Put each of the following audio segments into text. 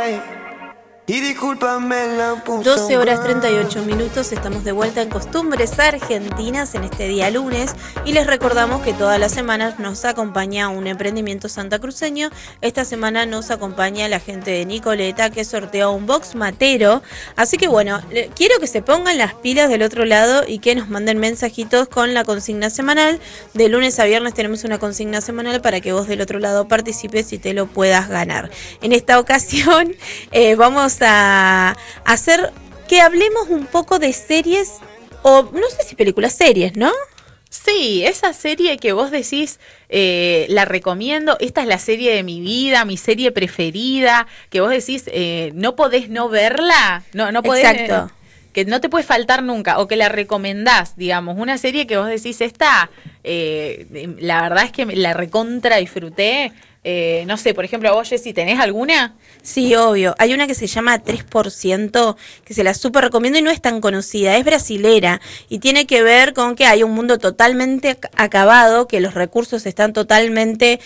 Y discúlpame la puso 12 horas 38 minutos, estamos de vuelta en Costumbres Argentinas en este día lunes y les recordamos que todas las semanas nos acompaña un emprendimiento santacruceño. Esta semana nos acompaña la gente de Nicoleta que sortea un box matero, así que bueno, quiero que se pongan las pilas del otro lado y que nos manden mensajitos con la consigna semanal. De lunes a viernes tenemos una consigna semanal para que vos del otro lado participes y te lo puedas ganar. En esta ocasión vamos a hacer que hablemos un poco de series, o no sé si películas, series, ¿no? Sí, esa serie que vos decís, la recomiendo, esta es la serie de mi vida, mi serie preferida, que vos decís, no podés no verla, no podés... Exacto. Que no te puede faltar nunca, o que la recomendás, digamos, una serie que vos decís, esta, la verdad es que la recontra disfruté. No sé, por ejemplo, vos, Jessy, ¿tenés alguna? Sí, obvio. Hay una que se llama 3%, que se la súper recomiendo y no es tan conocida. Es brasilera y tiene que ver con que hay un mundo totalmente acabado, que los recursos están totalmente,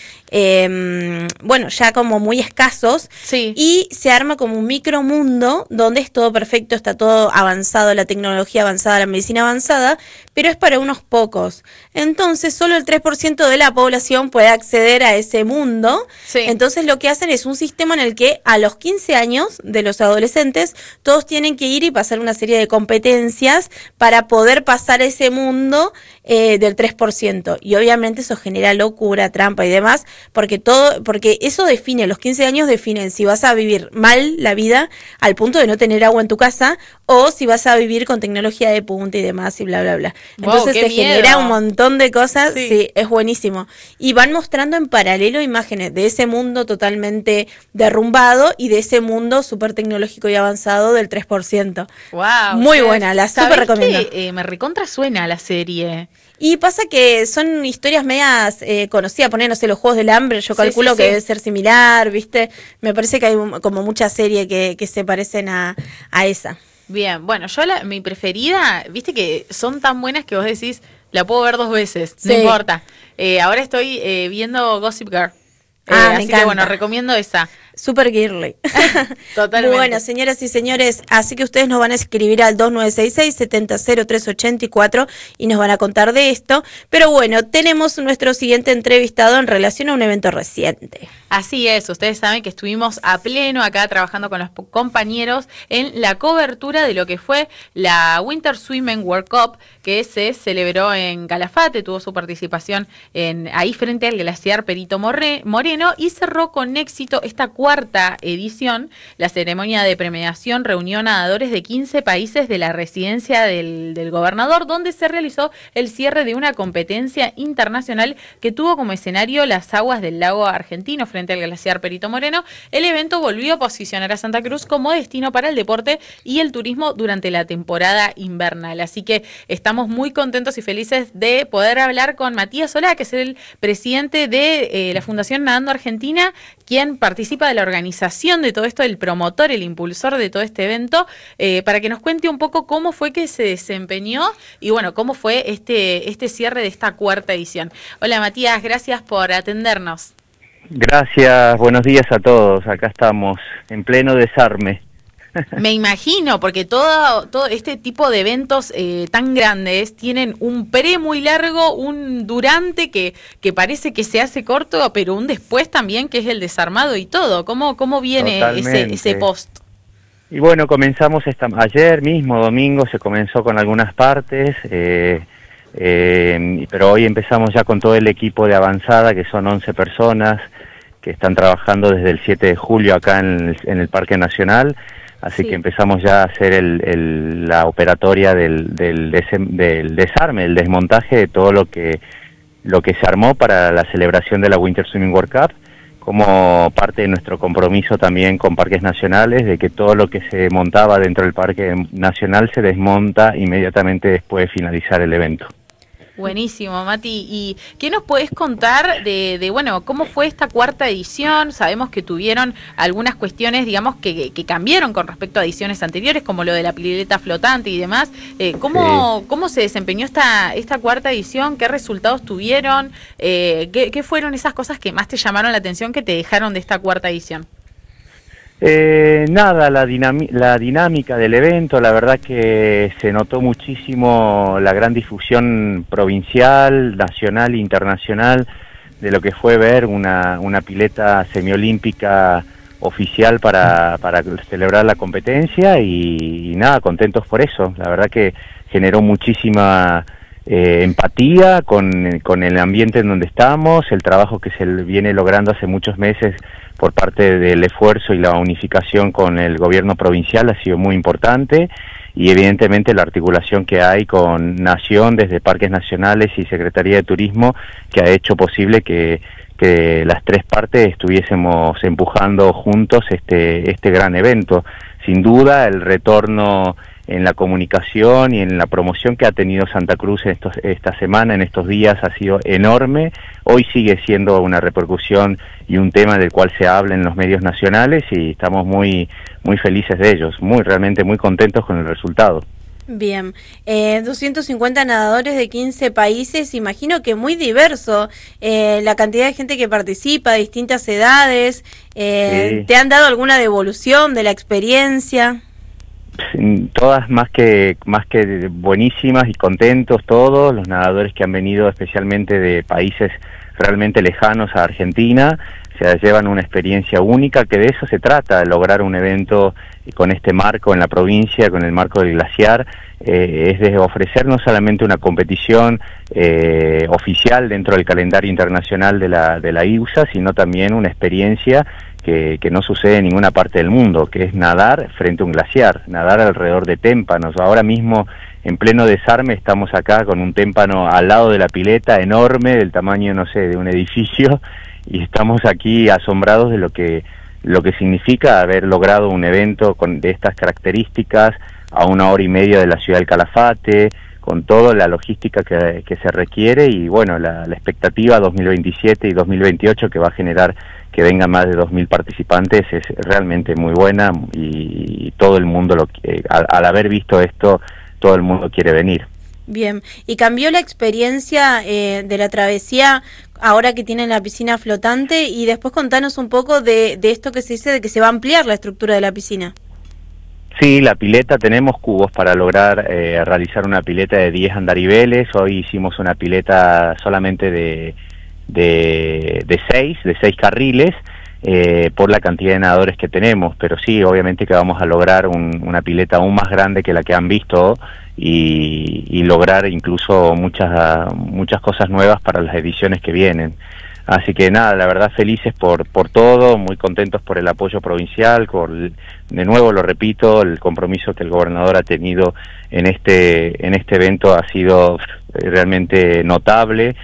ya como muy escasos. Sí. Y se arma como un micromundo donde es todo perfecto, está todo avanzado, la tecnología avanzada, la medicina avanzada, pero es para unos pocos. Entonces, solo el 3% de la población puede acceder a ese mundo. Sí. Entonces lo que hacen es un sistema en el que a los 15 años de los adolescentes todos tienen que ir y pasar una serie de competencias para poder pasar ese mundo del 3%. Y obviamente eso genera locura, trampa y demás, porque eso define, los 15 años definen si vas a vivir mal la vida al punto de no tener agua en tu casa o si vas a vivir con tecnología de punta y demás y bla, bla, bla. Entonces se genera un montón de cosas, sí, es buenísimo. Y van mostrando en paralelo imágenes de ese mundo totalmente derrumbado y de ese mundo súper tecnológico y avanzado del 3%. Wow, muy buena, la súper recomiendo. Me recontra suena la serie. Y pasa que son historias medias conocidas, poner, no sé, los Juegos del Hambre, yo calculo que debe ser similar, ¿viste? Me parece que hay como mucha serie que se parecen a esa. Bien, bueno, mi preferida, viste que son tan buenas que vos decís, la puedo ver 2 veces, no importa. Ahora estoy viendo Gossip Girl. Me así encanta. Que bueno, recomiendo esa. Super girly. Totalmente. Bueno, señoras y señores, así que ustedes nos van a escribir al 2966-700384 y nos van a contar de esto. Pero bueno, tenemos nuestro siguiente entrevistado en relación a un evento reciente. Así es, ustedes saben que estuvimos a pleno acá trabajando con los compañeros en la cobertura de lo que fue la Winter Swimming World Cup, que se celebró en Calafate, tuvo su participación ahí frente al glaciar Perito Moreno y cerró con éxito esta 4ª edición. La ceremonia de premiación reunió nadadores de 15 países de la residencia del gobernador, donde se realizó el cierre de una competencia internacional que tuvo como escenario las aguas del lago argentino frente al glaciar Perito Moreno. El evento volvió a posicionar a Santa Cruz como destino para el deporte y el turismo durante la temporada invernal. Así que estamos muy contentos y felices de poder hablar con Matías Solá, que es el presidente de la Fundación Nadando Argentina, quien participa de la organización de todo esto, el promotor, el impulsor de todo este evento, para que nos cuente un poco cómo fue que se desempeñó y bueno, cómo fue este cierre de esta 4ª edición. Hola Matías, gracias por atendernos. Gracias, buenos días a todos. Acá estamos en pleno desarme. Me imagino, porque todo este tipo de eventos tan grandes tienen un pre muy largo, un durante que parece que se hace corto, pero un después también que es el desarmado y todo. ¿Cómo viene ese post? Y bueno, comenzamos ayer mismo, domingo, se comenzó con algunas partes, pero hoy empezamos ya con todo el equipo de avanzada, que son 11 personas que están trabajando desde el 7 de julio acá en el Parque Nacional. Así que empezamos ya a hacer la operatoria del desarme, el desmontaje de todo lo que se armó para la celebración de la Winter Swimming World Cup, como parte de nuestro compromiso también con parques nacionales, de que todo lo que se montaba dentro del Parque Nacional se desmonta inmediatamente después de finalizar el evento. Buenísimo, Mati. ¿Y qué nos podés contar de cómo fue esta 4ª edición? Sabemos que tuvieron algunas cuestiones, digamos, que cambiaron con respecto a ediciones anteriores, como lo de la pileta flotante y demás. ¿Cómo se desempeñó esta 4ª edición? ¿Qué resultados tuvieron? ¿Qué fueron esas cosas que más te llamaron la atención, que te dejaron de esta 4ª edición? Nada, la dinámica del evento, la verdad que se notó muchísimo la gran difusión provincial, nacional e internacional de lo que fue ver una pileta semiolímpica oficial para celebrar la competencia y nada, contentos por eso. La verdad que generó muchísima empatía con el ambiente en donde estamos, el trabajo que se viene logrando hace muchos meses por parte del esfuerzo y la unificación con el gobierno provincial ha sido muy importante, y evidentemente la articulación que hay con Nación desde Parques Nacionales y Secretaría de Turismo, que ha hecho posible que las tres partes estuviésemos empujando juntos este gran evento. Sin duda el retorno en la comunicación y en la promoción que ha tenido Santa Cruz esta semana, en estos días, ha sido enorme. Hoy sigue siendo una repercusión y un tema del cual se habla en los medios nacionales, y estamos muy felices de ellos, realmente muy contentos con el resultado. Bien, 250 nadadores de 15 países, imagino que muy diverso, la cantidad de gente que participa, distintas edades, sí. ¿Te han dado alguna devolución de la experiencia? Todas más que buenísimas y contentos todos, los nadadores que han venido especialmente de países realmente lejanos a Argentina, se llevan una experiencia única, que de eso se trata, de lograr un evento con este marco en la provincia, con el marco del glaciar, es de ofrecer no solamente una competición oficial dentro del calendario internacional de la IUSA, sino también una experiencia que no sucede en ninguna parte del mundo, que es nadar frente a un glaciar, nadar alrededor de témpanos. Ahora mismo, en pleno desarme, estamos acá con un témpano al lado de la pileta, enorme, del tamaño, no sé, de un edificio, y estamos aquí asombrados de lo que significa haber logrado un evento de estas características a 1 hora y media de la ciudad del Calafate, con toda la logística que se requiere, y bueno, la expectativa 2027 y 2028 que va a generar que vengan más de 2.000 participantes es realmente muy buena, y todo el mundo, al haber visto esto, todo el mundo quiere venir. Bien, ¿y cambió la experiencia de la travesía ahora que tienen la piscina flotante? Y después contanos un poco de esto que se dice de que se va a ampliar la estructura de la piscina. Sí, la pileta, tenemos cubos para lograr realizar una pileta de 10 andariveles. Hoy hicimos una pileta solamente de 6 carriles, por la cantidad de nadadores que tenemos, pero sí, obviamente que vamos a lograr una pileta aún más grande que la que han visto, y lograr incluso muchas cosas nuevas para las ediciones que vienen. Así que nada, la verdad felices por todo, muy contentos por el apoyo provincial, de nuevo lo repito, el compromiso que el gobernador ha tenido en este evento ha sido realmente notable,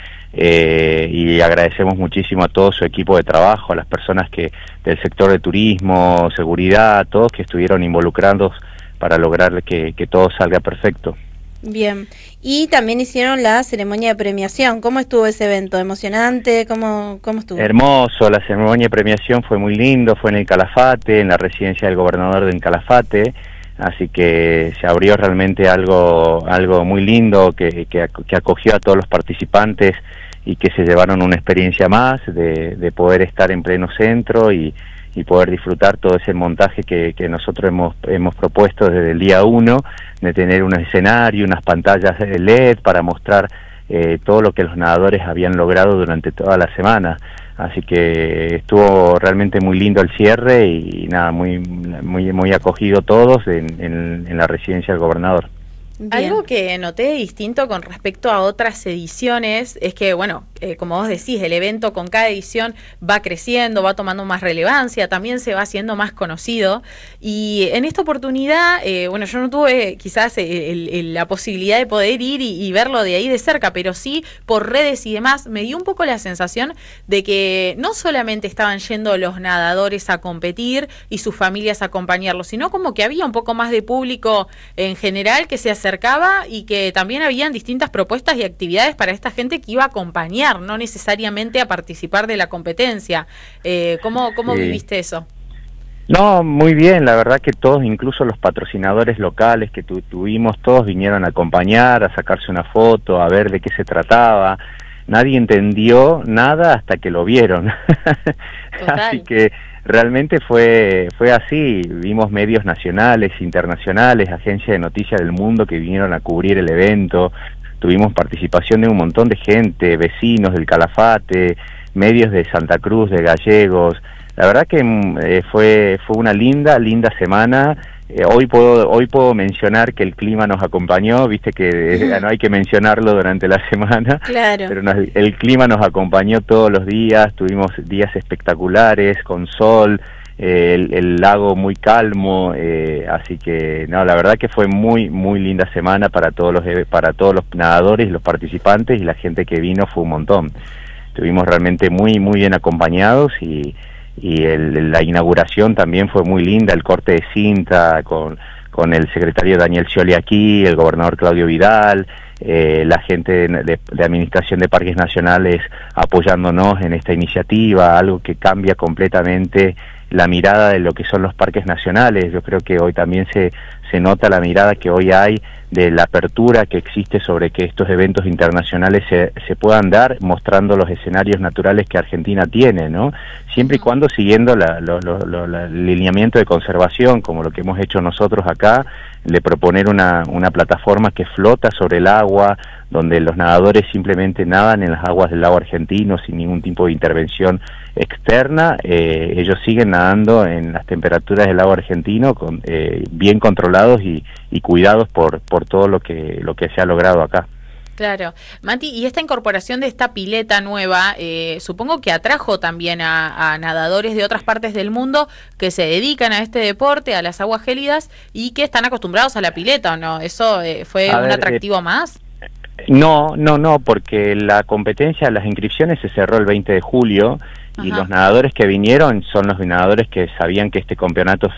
y agradecemos muchísimo a todo su equipo de trabajo, a las personas del sector de turismo, seguridad, todos que estuvieron involucrados para lograr que todo salga perfecto. Bien, y también hicieron la ceremonia de premiación. ¿Cómo estuvo ese evento? ¿Emocionante? ¿Cómo estuvo? Hermoso, la ceremonia de premiación fue muy lindo, fue en el Calafate, en la residencia del gobernador del Calafate, así que se abrió realmente algo muy lindo que acogió a todos los participantes y que se llevaron una experiencia más de poder estar en pleno centro y poder disfrutar todo ese montaje que nosotros hemos propuesto desde el día 1, de tener un escenario, unas pantallas de LED para mostrar todo lo que los nadadores habían logrado durante toda la semana. Así que estuvo realmente muy lindo el cierre y nada, muy acogido todos en la residencia del gobernador. Bien. Algo que noté distinto con respecto a otras ediciones es que, bueno, como vos decís, el evento con cada edición va creciendo, va tomando más relevancia, también se va haciendo más conocido. Y en esta oportunidad, bueno, yo no tuve quizás la posibilidad de poder ir y verlo de ahí de cerca, pero sí por redes y demás, me dio un poco la sensación de que no solamente estaban yendo los nadadores a competir y sus familias a acompañarlos, sino como que había un poco más de público en general que se acercaba y que también habían distintas propuestas y actividades para esta gente que iba a acompañar, no necesariamente a participar de la competencia. ¿Cómo Sí. viviste eso? No, muy bien, la verdad que todos, incluso los patrocinadores locales que tuvimos, todos vinieron a acompañar, a sacarse una foto, a ver de qué se trataba. nadie entendió nada hasta que lo vieron. Así que realmente fue así. Vimos medios nacionales, internacionales, agencias de noticias del mundo que vinieron a cubrir el evento. Tuvimos participación de un montón de gente, vecinos del Calafate, medios de Santa Cruz, de gallegos. La verdad que fue una linda semana. Hoy puedo mencionar que el clima nos acompañó, viste que no hay que mencionarlo durante la semana, claro. Pero el clima nos acompañó todos los días, tuvimos días espectaculares, con sol, el lago muy calmo, así que no, la verdad que fue muy linda semana para todos los nadadores, los participantes, y la gente que vino fue un montón. Estuvimos realmente muy bien acompañados, y la inauguración también fue muy linda, el corte de cinta con el secretario Daniel Scioli aquí, el gobernador Claudio Vidal, la gente de Administración de Parques Nacionales apoyándonos en esta iniciativa, algo que cambia completamente la mirada de lo que son los parques nacionales. Yo creo que hoy también se nota la mirada que hoy hay de la apertura que existe sobre que estos eventos internacionales se puedan dar, mostrando los escenarios naturales que Argentina tiene, ¿no? Siempre y cuando siguiendo el lineamiento de conservación, como lo que hemos hecho nosotros acá, de proponer una plataforma que flota sobre el agua, donde los nadadores simplemente nadan en las aguas del lago argentino sin ningún tipo de intervención externa. Ellos siguen nadando en las temperaturas del lago argentino, bien controlados y cuidados por todo lo que se ha logrado acá. Claro. Mati, y esta incorporación de esta pileta nueva, supongo que atrajo también a nadadores de otras partes del mundo que se dedican a este deporte, a las aguas gélidas, y que están acostumbrados a la pileta, ¿o no? ¿Eso fue un atractivo más? No, porque la competencia, las inscripciones se cerró el 20 de julio, y los nadadores que vinieron son los nadadores que sabían que este campeonato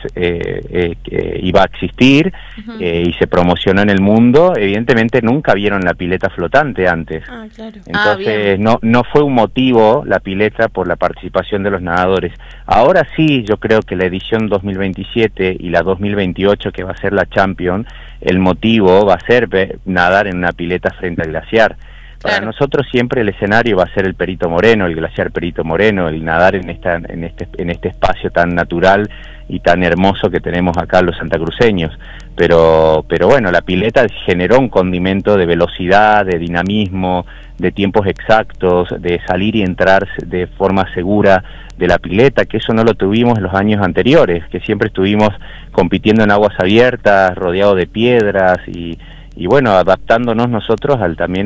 iba a existir, y se promocionó en el mundo. Evidentemente nunca vieron la pileta flotante antes. Claro. Entonces no fue un motivo la pileta por la participación de los nadadores. Ahora sí, yo creo que la edición 2027 y la 2028, que va a ser la Champion, el motivo va a ser nadar en una pileta frente al glaciar. Para nosotros siempre el escenario va a ser el Perito Moreno, el glaciar Perito Moreno, el nadar en este espacio tan natural y tan hermoso que tenemos acá los santacruceños. Pero bueno, la pileta generó un condimento de velocidad, de dinamismo, de tiempos exactos, de salir y entrar de forma segura de la pileta, que eso no lo tuvimos en los años anteriores, que siempre estuvimos compitiendo en aguas abiertas, rodeados de piedras y bueno, adaptándonos nosotros también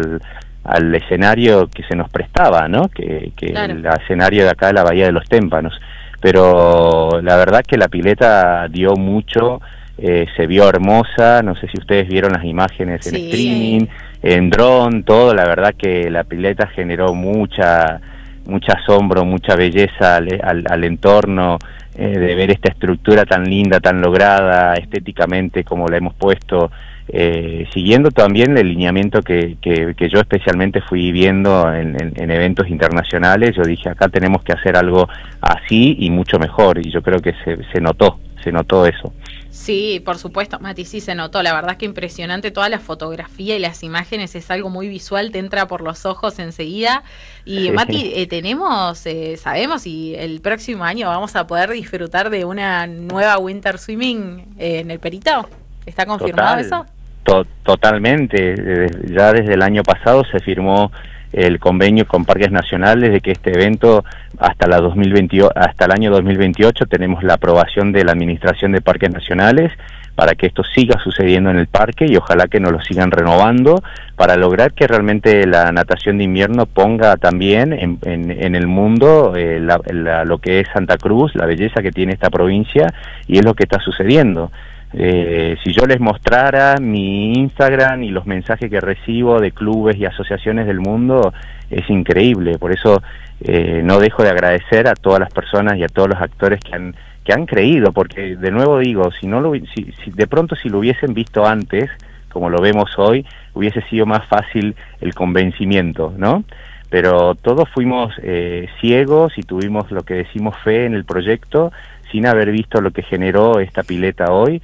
al escenario que se nos prestaba, ¿no? Que el escenario de acá de la Bahía de los Témpanos. Pero la verdad que la pileta dio mucho, se vio hermosa. No sé si ustedes vieron las imágenes en streaming, en dron, todo. La verdad que la pileta generó mucha asombro, mucha belleza al entorno, de ver esta estructura tan linda, tan lograda estéticamente como la hemos puesto, siguiendo también el lineamiento que yo especialmente fui viendo en eventos internacionales. Yo dije, acá tenemos que hacer algo así y mucho mejor, y yo creo que se notó eso. Sí, por supuesto, Mati, sí se notó. La verdad es que impresionante toda la fotografía y las imágenes, es algo muy visual, te entra por los ojos enseguida. Y Mati, sabemos si el próximo año vamos a poder disfrutar de una nueva Winter Swimming en el Perito. ¿Está confirmado eso? Totalmente. Ya desde el año pasado se firmó el convenio con Parques Nacionales de que este evento hasta el año 2028 tenemos la aprobación de la Administración de Parques Nacionales para que esto siga sucediendo en el parque, y ojalá que nos lo sigan renovando para lograr que realmente la natación de invierno ponga también en el mundo lo que es Santa Cruz, la belleza que tiene esta provincia, y es lo que está sucediendo. Si yo les mostrara mi Instagram y los mensajes que recibo de clubes y asociaciones del mundo, es increíble. Por eso no dejo de agradecer a todas las personas y a todos los actores que han creído, porque de nuevo digo, si de pronto si lo hubiesen visto antes, como lo vemos hoy, hubiese sido más fácil el convencimiento, ¿no? Pero todos fuimos ciegos y tuvimos lo que decimos fe en el proyecto, sin haber visto lo que generó esta pileta hoy,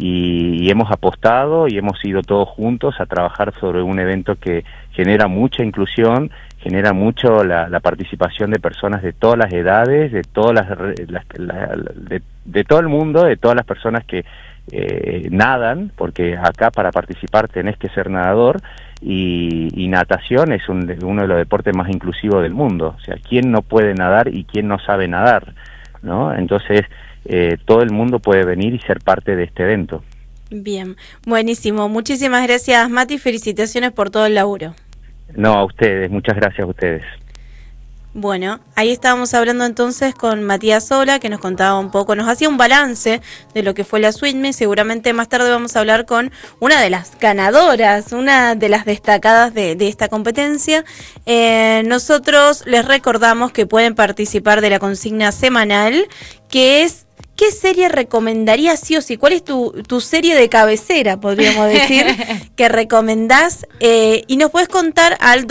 y hemos apostado y hemos ido todos juntos a trabajar sobre un evento que genera mucha inclusión, genera mucho la participación de personas de todas las edades, de todas de todo el mundo, de todas las personas que nadan, porque acá para participar tenés que ser nadador, y natación es uno de los deportes más inclusivos del mundo. O sea, ¿quién no puede nadar y quién no sabe nadar, ¿no? Entonces, todo el mundo puede venir y ser parte de este evento. Bien, buenísimo. Muchísimas gracias, Mati. Felicitaciones por todo el laburo. No, a ustedes. Muchas gracias a ustedes. Bueno, ahí estábamos hablando entonces con Matías Sola, que nos contaba un poco, nos hacía un balance de lo que fue la SWIME. Seguramente más tarde vamos a hablar con una de las ganadoras, una de las destacadas de esta competencia. Nosotros les recordamos que pueden participar de la consigna semanal, que es: ¿qué serie recomendarías sí o sí? ¿Cuál es tu serie de cabecera, podríamos decir, que recomendás? Y nos puedes contar al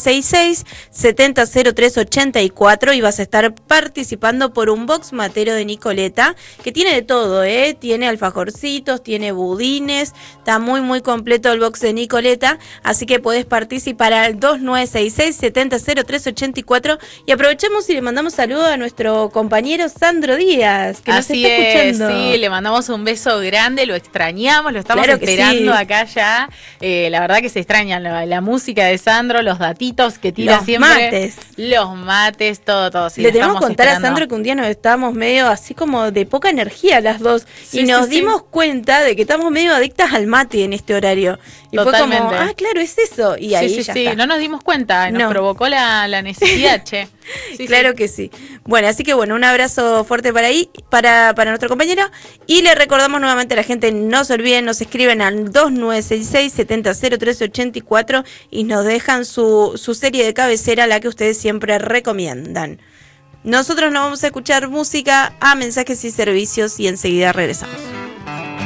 2966-700384 y vas a estar participando por un box matero de Nicoleta, que tiene de todo, tiene alfajorcitos, tiene budines, está muy muy completo el box de Nicoleta, así que podés participar al 2966-700384 y aprovechemos y le mandamos saludos a nuestro compañero Sandro Díaz, que nos Así está escuchando. Sí, le mandamos un beso grande, lo extrañamos, lo estamos esperando acá ya. La verdad que se extraña la música de Sandro, los datitos que tira los siempre. Los mates, todo. Sí, le tenemos que contar a Sandro que un día nos estábamos medio así como de poca energía las dos, y nos dimos cuenta de que estamos medio adictas al mate en este horario. Y totalmente. fue como, claro, es eso. Y ahí ya está. No nos dimos cuenta, nos provocó la necesidad, che. Claro que sí. Bueno, así que un abrazo fuerte para nuestro compañero, y le recordamos nuevamente a la gente, no se olviden, nos escriben al 2966-700384 y nos dejan su serie de cabecera, la que ustedes siempre recomiendan. Nosotros nos vamos a escuchar música, a mensajes y servicios, y enseguida regresamos.